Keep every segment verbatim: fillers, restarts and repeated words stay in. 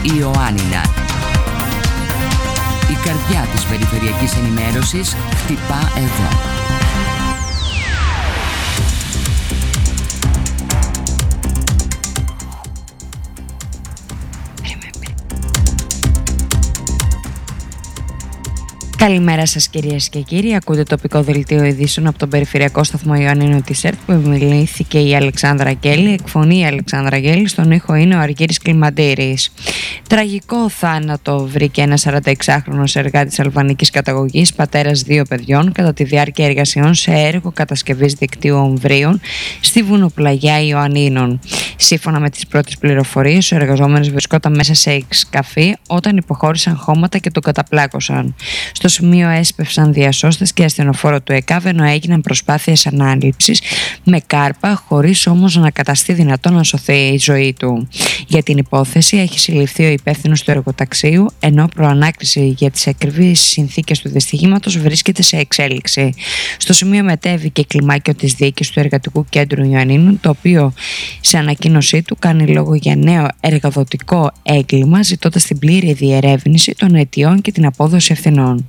Ιωάννινα. Η καρδιά της περιφερειακής ενημέρωσης χτυπά εδώ. Καλημέρα σας κυρίες και κύριοι, ακούτε τοπικό δελτίο ειδήσεων από τον περιφερειακό σταθμό Ιωαννίνων της ΕΡΤ που επιμελήθηκε η Αλεξάνδρα Αγγέλη, εκφωνεί η Αλεξάνδρα Αγγέλη, στον ήχο είναι ο Αργύρης Κλιμαντήρης. Τραγικό θάνατο βρήκε ένας σαρανταεξάχρονος εργάτης αλβανικής καταγωγής, πατέρας δύο παιδιών, κατά τη διάρκεια εργασιών σε έργο κατασκευής δικτύου ομβρίων στη βουνοπλαγιά Ιωαννίνων. Σύμφωνα με τις πρώτες πληροφορίες, ο εργαζόμενος βρισκόταν μέσα σε σκαφή όταν υποχώρησαν χώματα και τον καταπλάκωσαν. Στο σημείο έσπευσαν διασώστες και ασθενοφόρο του ΕΚΑΒ, ενώ έγιναν προσπάθειες ανάληψης με κάρπα, χωρίς όμως να καταστεί δυνατό να σωθεί η ζωή του. Για την υπόθεση έχει συλληφθεί ο υπεύθυνος του εργοταξίου, ενώ προανάκριση για τις ακριβείς συνθήκες του δυστυχήματος βρίσκεται σε εξέλιξη. Στο σημείο μετέβη και κλιμάκιο της διοίκησης του Εργατικού Κέντρου Ιωαννίνων, το οποίο σε ανακοίνωσή του κάνει λόγο για νέο εργαδοτικό έγκλημα, ζητώντας την πλήρη διερεύνηση των αιτιών και την απόδοση ευθυνών.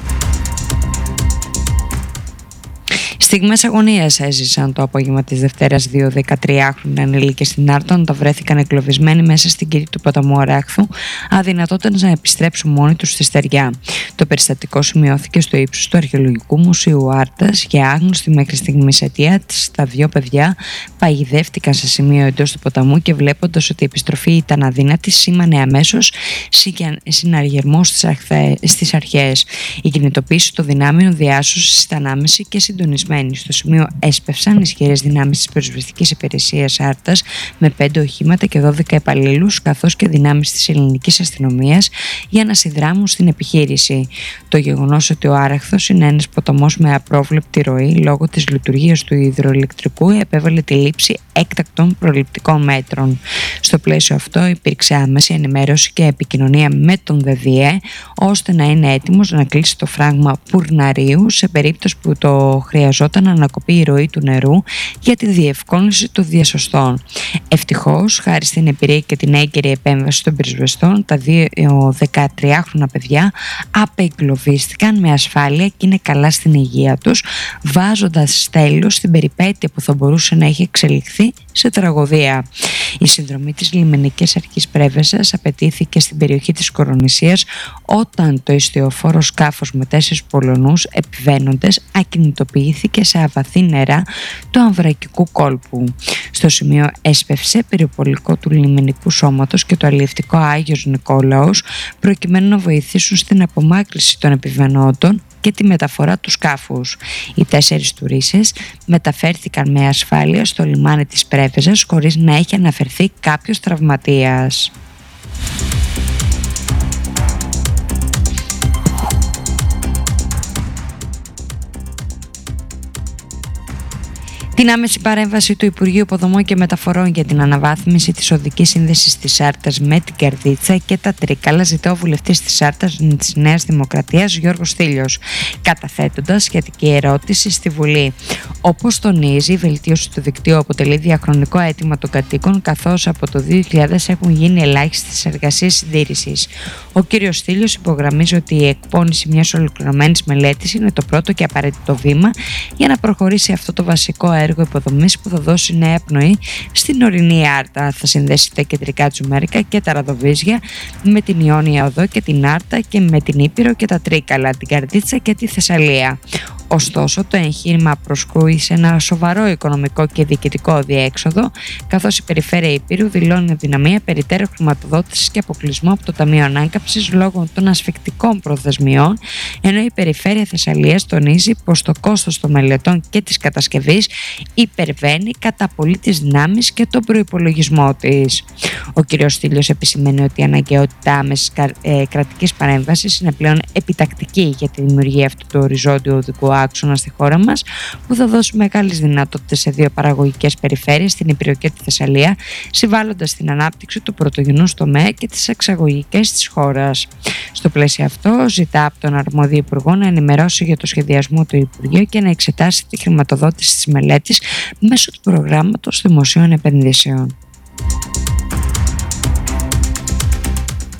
Στιγμές αγωνίας έζησαν το απόγευμα της Δευτέρας δύο δεκατριάχρονοι ανήλικες στην Άρτο, όταν βρέθηκαν εγκλωβισμένοι μέσα στην κυρία του ποταμού Αράχθου, αδυνατόντας να επιστρέψουν μόνοι τους στη στεριά. Το περιστατικό σημειώθηκε στο ύψος του Αρχαιολογικού Μουσείου Άρτας. Για άγνωστη μέχρι στιγμής αιτία, τα δύο παιδιά παγιδεύτηκαν σε σημείο εντός του ποταμού και, βλέποντας ότι η επιστροφή ήταν αδύνατη, σήμανε αμέσως συναργερμό στις αρχές. Η κινητοποίηση των δυνάμεων διάσωσης ήταν άμεση και συντονισμένη. Στο σημείο έσπευσαν ισχυρές δυνάμεις της πυροσβεστικής υπηρεσίας Άρτας με πέντε οχήματα και δώδεκα υπαλλήλους, καθώς και δυνάμεις της ελληνικής αστυνομίας για να συνδράμουν στην επιχείρηση. Το γεγονός ότι ο Άραχθος είναι ένας ποταμός με απρόβλεπτη ροή λόγω της λειτουργίας του υδροηλεκτρικού επέβαλε τη λήψη έκτακτων προληπτικών μέτρων. Στο πλαίσιο αυτό υπήρξε άμεση ενημέρωση και επικοινωνία με τον ΔΔΕ, ώστε να είναι έτοιμος να κλείσει το φράγμα Πουρναρίου σε περίπτωση που το χρειαζόταν να ανακοπεί η ροή του νερού για τη διευκόλυνση των διασωστών. Ευτυχώς, χάρη στην εμπειρία και την έγκαιρη επέμβαση των πυροσβεστών, τα δύο δεκατριάχρονα παιδιά απεγκλωβίστηκαν με ασφάλεια και είναι καλά στην υγεία τους, βάζοντας τέλος στην περιπέτεια που θα μπορούσε να έχει εξελιχθεί σε τραγωδία. Η συνδρομή της λιμενικής αρχής Πρέβεζας απαιτήθηκε στην περιοχή της Κορονησίας όταν το ιστιοφόρο σκάφος με τέσσερις Πολωνούς επιβαίνοντες ακινητοποιήθηκε σε αβαθή νερά του Αμβρακικού κόλπου. Στο σημείο έσπευσε περιπολικό του λιμενικού σώματος και το αλλιευτικό Άγιος Νικόλαος, προκειμένου να βοηθήσουν στην απομάκρυνση των επιβαινόντων και τη μεταφορά του σκάφους. Οι τέσσερις τουρίστες μεταφέρθηκαν με ασφάλεια στο λιμάνι της Πρέβεζας χωρίς να έχει αναφερθεί κάποιος τραυματίας. Την άμεση παρέμβαση του Υπουργείου Υποδομών και Μεταφορών για την αναβάθμιση της οδικής σύνδεσης της Άρτας με την Καρδίτσα και τα Τρίκαλα ζητά ο βουλευτής της Άρτας της Νέας Δημοκρατίας Γιώργος Στήλιος, καταθέτοντας σχετική ερώτηση στη Βουλή. Όπως τονίζει, η βελτίωση του δικτύου αποτελεί διαχρονικό αίτημα των κατοίκων, καθώς από το δύο χιλιάδες έχουν γίνει ελάχιστες εργασίες συντήρησης. Ο κ. Στήλιος υπογραμμίζει ότι η εκπόνηση μιας ολοκληρωμένης μελέτης είναι το πρώτο και απαραίτητο βήμα για να προχωρήσει αυτό το βασικό έργο υποδομής που θα δώσει νέα πνοή στην ορεινή Άρτα. Θα συνδέσει τα κεντρικά Τζουμέρικα και τα Ραδοβίζια με την Ιόνια Οδό και την Άρτα και με την Ήπειρο και τα Τρίκαλα, την Καρδίτσα και τη Θεσσαλία. Ωστόσο, το εγχείρημα προσκρούει σε ένα σοβαρό οικονομικό και διοικητικό διέξοδο, καθώς η περιφέρεια Ηπείρου δηλώνει αδυναμία περιττέρω χρηματοδότησης και αποκλεισμό από το Ταμείο Ανάκαμψης λόγω των ασφικτικών προθεσμιών, ενώ η περιφέρεια Θεσσαλίας τονίζει πως το κόστος των μελετών και της κατασκευής υπερβαίνει κατά πολύ τις δυνάμεις και τον προϋπολογισμό της. Ο κ. Στήλιος επισημαίνει ότι η αναγκαιότητα άμεσης ε, κρατικής παρέμβασης είναι πλέον επιτακτική για τη δημιουργία αυτού του οριζόντιου οδικού άξονα στη χώρα μας, που θα δώσει μεγάλες δυνατότητες σε δύο παραγωγικές περιφέρειες, την Ήπειρο και τη Θεσσαλία, συμβάλλοντας στην ανάπτυξη του πρωτογενούς τομέα και τις εξαγωγικές της χώρας. Στο πλαίσιο αυτό, ζητά από τον αρμόδιο υπουργό να ενημερώσει για το σχεδιασμό του Υπουργείου και να εξετάσει τη χρηματοδότηση της μελέτης μέσω του προγράμματος δημοσίων επενδύσεων.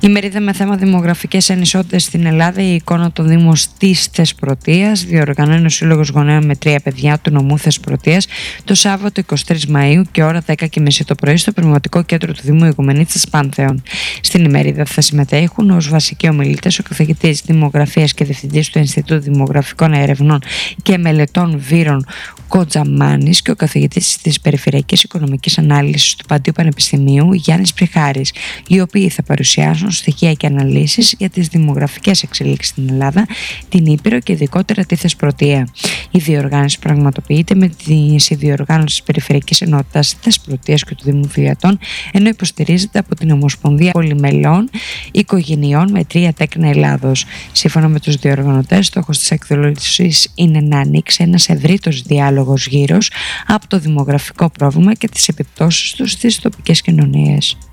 Η μερίδα με θέμα δημογραφικές ανισότητες στην Ελλάδα, η εικόνα των Δήμων της Θεσπρωτείας, διοργανώνει ο Σύλλογος Γονέων με τρία παιδιά του νομού Θεσπρωτείας το Σάββατο εικοστή τρίτη Μαΐου και ώρα δέκα και μισή το πρωί στο Πνευματικό Κέντρο του Δήμου Ηγουμενίτισας Πάνθεων. Στην ημερίδα θα συμμετέχουν ως βασικοί ομιλητές ο καθηγητής Δημογραφίας και διευθυντής του Ινστιτούτου Δημογραφικών Ερευνών και Μελετών Βύρων Κοτζαμάνης και ο καθηγητής της Περιφερειακής Οικονομικής Ανάλυσης του Παντίου Πανεπιστημίου Γιάννης Πριχάρης, οι οποίοι θα παρουσιάσουν στοιχεία και αναλύσεις για τις δημογραφικές εξελίξεις στην Ελλάδα, την Ήπειρο και ειδικότερα τη Θεσπρωτεία. Η διοργάνωση πραγματοποιείται με τη συνδιοργάνωση της Περιφερειακής Ενότητας Θεσπρωτείας και του Δήμου Φιατών, ενώ υποστηρίζεται από την Ομοσπονδία Πολυμελών Οικογενειών με τρία τέκνα Ελλάδος. Σύμφωνα με τους διοργανωτές, στόχος της εκδήλωσης είναι να ανοίξει ένας ευρύτερος διάλογος γύρω από το δημογραφικό πρόβλημα και τις επιπτώσεις του στις τοπικές κοινωνίες.